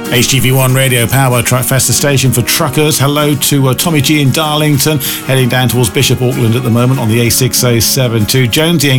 HGV1 Radio Power Truck Festa station for truckers. Hello to Tommy G in Darlington, heading down towards Bishop Auckland at the moment on the A6072. Jonesy